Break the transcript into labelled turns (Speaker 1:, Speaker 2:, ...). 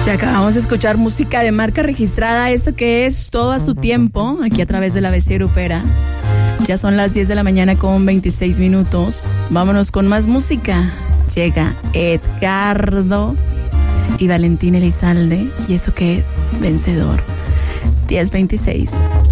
Speaker 1: Ya acabamos de escuchar música de marca registrada, esto que es Todo a su tiempo, aquí a través de La Bestia Grupera. Ya son las 10 de la mañana con 26 minutos. Vámonos con más música. Llega Edgardo y Valentín Elizalde, y esto que es Vencedor. 10:26.